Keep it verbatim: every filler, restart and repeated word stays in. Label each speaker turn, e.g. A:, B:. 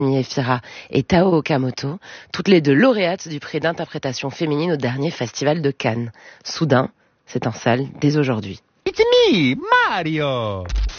A: Efira et Tao Okamoto, toutes les deux lauréates du prix d'interprétation féminine au dernier festival de Cannes. Soudain, c'est en salle dès aujourd'hui.
B: It's me, Mario!